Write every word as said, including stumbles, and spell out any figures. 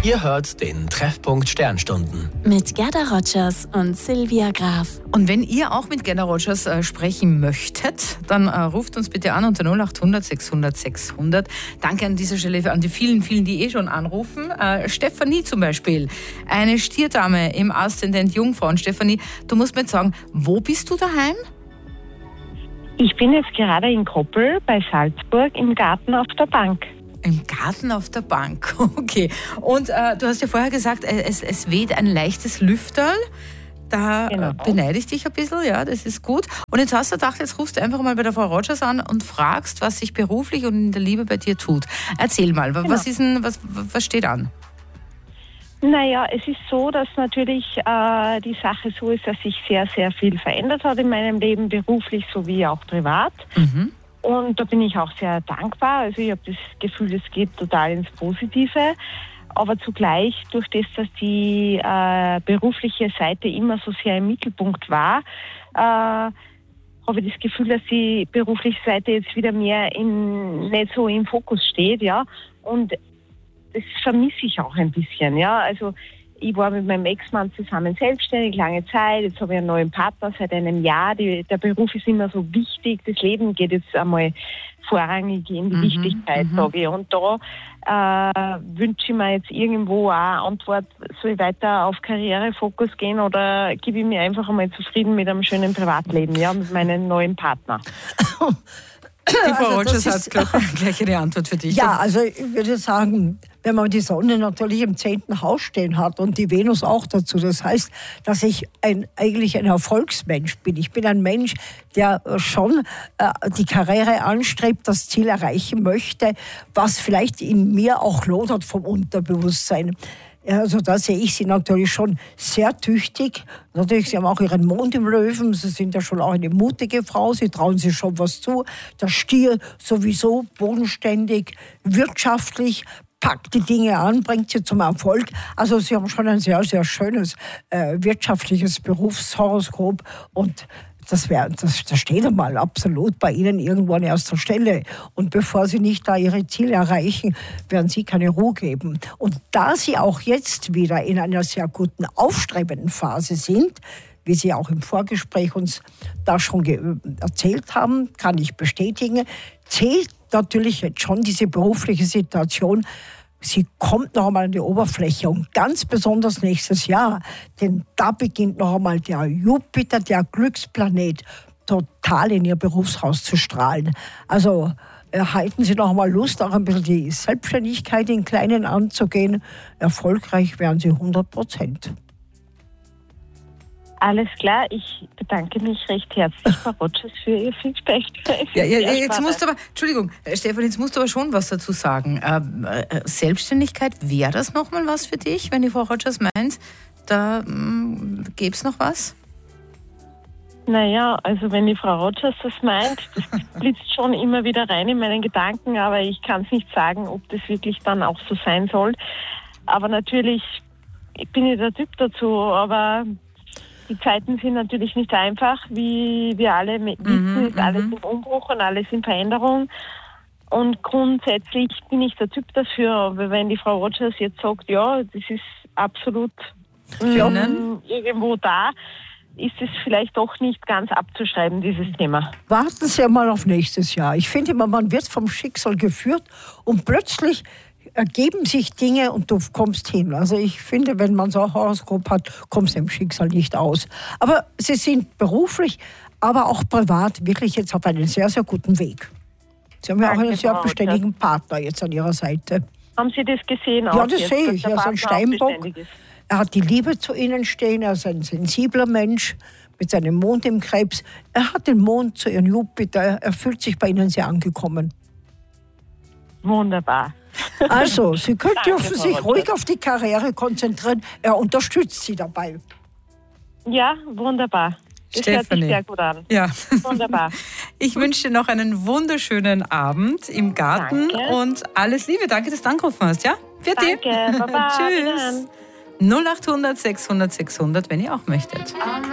Ihr hört den Treffpunkt Sternstunden. Mit Gerda Rogers und Silvia Graf. Und wenn ihr auch mit Gerda Rogers äh, sprechen möchtet, dann äh, ruft uns bitte an unter null acht hundert sechshundert sechshundert. Danke an dieser Stelle an die vielen, vielen, die eh schon anrufen. Äh, Stefanie zum Beispiel, eine Stierdame im Aszendent Jungfrau. Und Stefanie, du musst mir jetzt sagen, wo bist du daheim? Ich bin jetzt gerade in Koppel bei Salzburg im Garten auf der Bank. Im Garten auf der Bank, okay. Und äh, du hast ja vorher gesagt, es, es weht ein leichtes Lüfterl. Da genau. beneide ich dich ein bisschen, ja, das ist gut. Und jetzt hast du gedacht, jetzt rufst du einfach mal bei der Frau Rogers an und fragst, was sich beruflich und in der Liebe bei dir tut. Erzähl mal, genau. was, ist denn, was, was steht an? Naja, es ist so, dass natürlich äh, die Sache so ist, dass sich sehr, sehr viel verändert hat in meinem Leben, beruflich sowie auch privat. Mhm. Und da bin ich auch sehr dankbar. Also ich habe das Gefühl, es geht total ins Positive. Aber zugleich, durch das, dass die äh, berufliche Seite immer so sehr im Mittelpunkt war, äh, habe ich das Gefühl, dass die berufliche Seite jetzt wieder mehr in, nicht so im Fokus steht. Ja. Und das vermisse ich auch ein bisschen. Ja. Also ich war mit meinem Ex-Mann zusammen selbstständig, lange Zeit. Jetzt habe ich einen neuen Partner seit einem Jahr. Die, der Beruf ist immer so wichtig. Das Leben geht jetzt einmal vorrangig in die mhm, Wichtigkeit, mhm. sage ich. Und da äh, wünsche ich mir jetzt irgendwo auch eine Antwort, soll ich weiter auf Karrierefokus gehen oder gebe ich mir einfach einmal zufrieden mit einem schönen Privatleben, ja, mit meinem neuen Partner. Die Frau also Rogers hat gleich, gleich eine Antwort für dich. Ja, also ich würde sagen, wenn man die Sonne natürlich im zehnten Haus stehen hat und die Venus auch dazu, das heißt, dass ich ein, eigentlich ein Erfolgsmensch bin. Ich bin ein Mensch, der schon äh, die Karriere anstrebt, das Ziel erreichen möchte, was vielleicht in mir auch lodert vom Unterbewusstsein. Also da sehe ich sie natürlich schon sehr tüchtig. Natürlich, sie haben auch ihren Mond im Löwen. Sie sind ja schon auch eine mutige Frau. Sie trauen sich schon was zu. Der Stier sowieso bodenständig, wirtschaftlich, packt die Dinge an, bringt sie zum Erfolg. Also sie haben schon ein sehr, sehr schönes äh, wirtschaftliches Berufshoroskop und Das, wär, das, das steht einmal absolut bei Ihnen irgendwo an erster Stelle. Und bevor Sie nicht da Ihre Ziele erreichen, werden Sie keine Ruhe geben. Und da Sie auch jetzt wieder in einer sehr guten, aufstrebenden Phase sind, wie Sie auch im Vorgespräch uns da schon ge- erzählt haben, kann ich bestätigen, zählt natürlich jetzt schon diese berufliche Situation. Sie kommt noch einmal an die Oberfläche und ganz besonders nächstes Jahr, denn da beginnt noch einmal der Jupiter, der Glücksplanet, total in Ihr Berufshaus zu strahlen. Also erhalten Sie noch einmal Lust, auch ein bisschen die Selbstständigkeit in Kleinen anzugehen. Erfolgreich werden Sie hundert Prozent. Alles klar, ich bedanke mich recht herzlich, Frau Rogers, für Ihr Feedback. Ja, ja, jetzt musst du aber, Entschuldigung, Stefan, jetzt musst du aber schon was dazu sagen. Ähm, äh, Selbstständigkeit, wäre das nochmal was für dich, wenn die Frau Rogers meint, da ähm, gäbe es noch was? Naja, also wenn die Frau Rogers das meint, das blitzt schon immer wieder rein in meinen Gedanken, aber ich kann es nicht sagen, ob das wirklich dann auch so sein soll. Aber natürlich bin ich der Typ dazu, aber die Zeiten sind natürlich nicht einfach, wie wir alle wissen, mhm, ist alles im Umbruch und alles in Veränderung. Und grundsätzlich bin ich der Typ dafür, aber wenn die Frau Rogers jetzt sagt, ja, das ist absolut ähm, irgendwo da, ist es vielleicht doch nicht ganz abzuschreiben, dieses Thema. Warten Sie mal auf nächstes Jahr. Ich finde immer, man wird vom Schicksal geführt und plötzlich ergeben sich Dinge und du kommst hin. Also ich finde, wenn man so ein Horoskop hat, kommst du im Schicksal nicht aus. Aber Sie sind beruflich, aber auch privat wirklich jetzt auf einen sehr, sehr guten Weg. Sie haben ja auch einen sehr beständigen Partner jetzt an Ihrer Seite. Haben Sie das gesehen? Ja, das sehe ich. Er ist ein Steinbock. Er hat die Liebe zu Ihnen stehen. Er ist ein sensibler Mensch mit seinem Mond im Krebs. Er hat den Mond zu Ihrem Jupiter. Er fühlt sich bei Ihnen sehr angekommen. Wunderbar. Also, Sie können, dürfen sich ruhig auf die Karriere konzentrieren. Er unterstützt Sie dabei. Ja, wunderbar. Das Stefanie. Hört sich sehr gut an. Ja. Wunderbar. Ich wünsche dir noch einen wunderschönen Abend im Garten. Danke. Und alles Liebe. Danke, dass du angerufen hast. Ja? Für Danke. Dich. Baba. Tschüss. null acht hundert sechshundert sechshundert, wenn ihr auch möchtet.